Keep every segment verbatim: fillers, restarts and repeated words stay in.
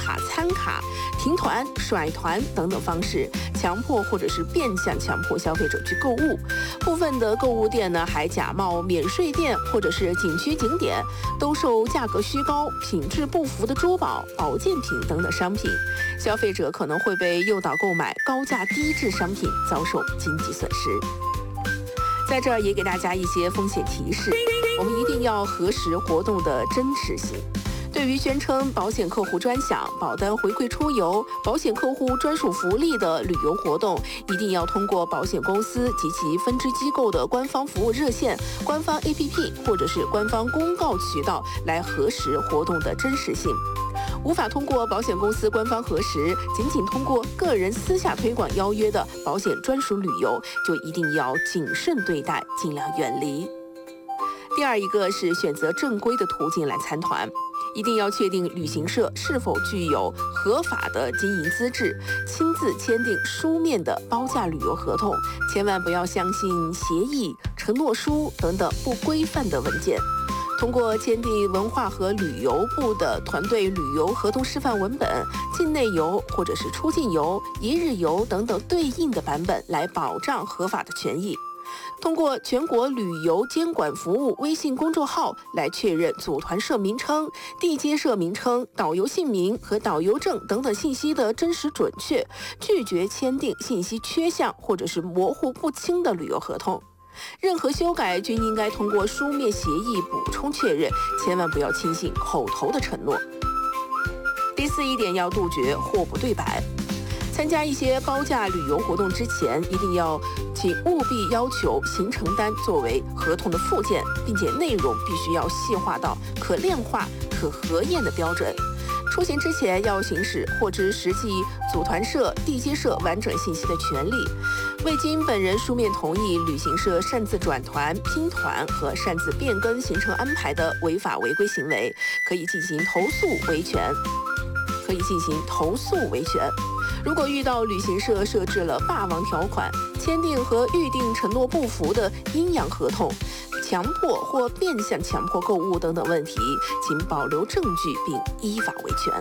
卡、参卡、停团、甩团等等方式，强迫或者是变相强迫消费者去购物。部分的购物店呢，还假冒免税店或者是景区景点，兜售价格虚高、品质不符的珠宝、保健品等等商品，消费者可能会被诱导购买高价低质商品，遭受经济损失。在这儿也给大家一些风险提示，我们一定要核实活动的真实性。对于宣称保险客户专享、保单回馈出游、保险客户专属福利的旅游活动，一定要通过保险公司及其分支机构的官方服务热线、官方 A P P 或者是官方公告渠道来核实活动的真实性。无法通过保险公司官方核实，仅仅通过个人私下推广邀约的保险专属旅游，就一定要谨慎对待，尽量远离。第二一个是选择正规的途径来参团，一定要确定旅行社是否具有合法的经营资质，亲自签订书面的包价旅游合同，千万不要相信协议、承诺书等等不规范的文件。通过签订文化和旅游部的团队旅游合同示范文本、境内游或者是出境游、一日游等等对应的版本来保障合法的权益。通过全国旅游监管服务微信公众号来确认组团社名称、地接社名称、导游姓名和导游证等等信息的真实准确，拒绝签订信息缺项或者是模糊不清的旅游合同。任何修改均应该通过书面协议补充确认，千万不要轻信口头的承诺。第四一点要杜绝货不对版。参加一些包价旅游活动之前，一定要请务必要求行程单作为合同的附件，并且内容必须要细化到可量化、可核验的标准。出行之前要行使获知实际组团社、地接社完整信息的权利。未经本人书面同意，旅行社擅自转团、拼团和擅自变更行程安排的违法违规行为，可以进行投诉维权。可以进行投诉维权。如果遇到旅行社设置了霸王条款、签订和预订承诺不符的阴阳合同、强迫或变相强迫购物等等问题，请保留证据并依法维权。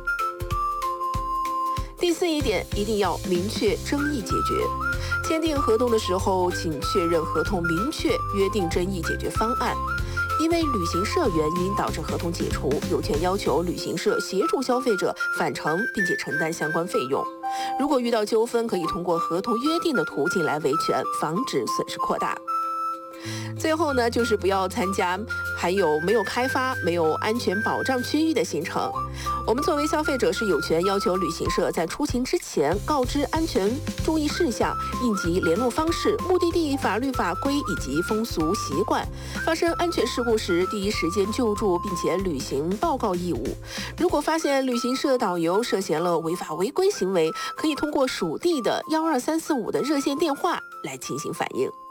第四一点，一定要明确争议解决。签订合同的时候，请确认合同明确约定争议解决方案。因为旅行社原因导致合同解除，有权要求旅行社协助消费者返程，并且承担相关费用。如果遇到纠纷，可以通过合同约定的途径来维权，防止损失扩大。最后呢，就是不要参加还有没有开发、没有安全保障区域的行程。我们作为消费者是有权要求旅行社在出行之前告知安全注意事项、应急联络方式、目的地法律法规以及风俗习惯。发生安全事故时，第一时间救助并且履行报告义务。如果发现旅行社导游涉嫌了违法违规行为，可以通过属地的一二三四五的热线电话来进行反映。